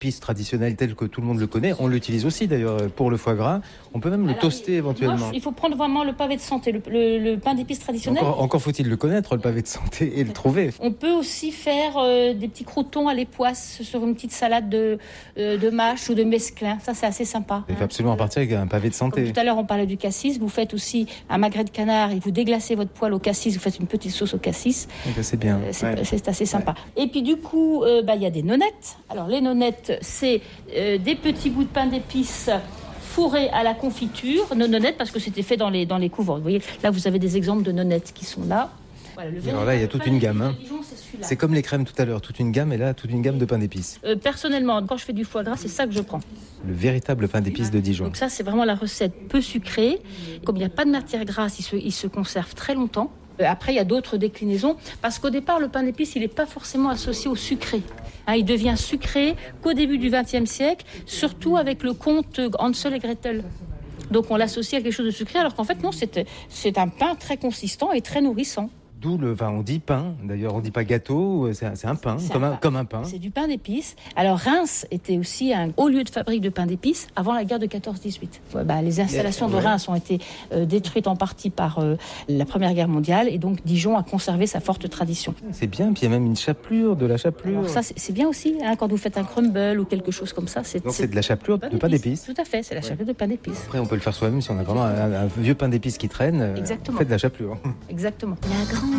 d'épices traditionnel tel que tout le monde le connaît. On l'utilise aussi d'ailleurs pour le foie gras. On peut même le toaster éventuellement. Il faut prendre vraiment le pavé de santé, le pain d'épices traditionnel. Encore faut-il le connaître, le pavé de santé, et le trouver. On peut aussi faire des petits croûtons à l'époisse sur une petite salade de mâche ou de mesclun. Ça, c'est assez sympa. Il faut absolument partir avec un pavé de santé. Comme tout à l'heure, on parlait du cassis. Vous faites aussi un magret de canard et vous déglacez votre poêle au cassis. Vous faites une petite sauce au cassis. C'est bien. C'est assez sympa. Ouais. Et puis du coup, y a des nonnettes. Alors les nonnettes, c'est des petits bouts de pain d'épices fourrés à la confiture. Nos nonnettes, parce que c'était fait dans les couvents. Vous voyez, là, vous avez des exemples de nonnettes qui sont là. Voilà, alors là, il y a toute une gamme. C'est comme les crèmes tout à l'heure, toute une gamme, et là, toute une gamme de pain d'épices. Personnellement, quand je fais du foie gras, c'est ça que je prends. Le véritable pain d'épices de Dijon. Donc ça, c'est vraiment la recette peu sucrée. Comme il n'y a pas de matière grasse, il se conserve très longtemps. Après, il y a d'autres déclinaisons, parce qu'au départ, le pain d'épices, il n'est pas forcément associé au sucré. Il devient sucré qu'au début du XXe siècle, surtout avec le conte Hansel et Gretel. Donc on l'associe à quelque chose de sucré, alors qu'en fait, non, c'est un pain très consistant et très nourrissant. D'où on dit pain, d'ailleurs on dit pas gâteau, c'est un pain, comme un pain. C'est du pain d'épices. Alors Reims était aussi un haut lieu de fabrique de pain d'épices avant la guerre de 14-18. Les installations de Reims ont été détruites en partie par la Première Guerre mondiale et donc Dijon a conservé sa forte tradition. C'est bien, puis il y a même une chapelure, de la chapelure. Alors ça c'est bien aussi, quand vous faites un crumble ou quelque chose comme ça. Donc c'est de la chapelure de pain d'épices. Tout à fait, c'est la chapelure de pain d'épices. Après on peut le faire soi-même si on a vraiment un vieux pain d'épices qui traîne. Exactement. On fait de la chapelure. Exactement. La grande